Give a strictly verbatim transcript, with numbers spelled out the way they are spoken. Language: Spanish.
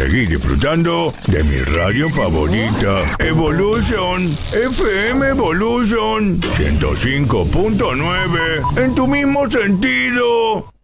seguí disfrutando de mi radio favorita, Evolution, F M Evolution ciento cinco punto nueve, en tu mismo sentido.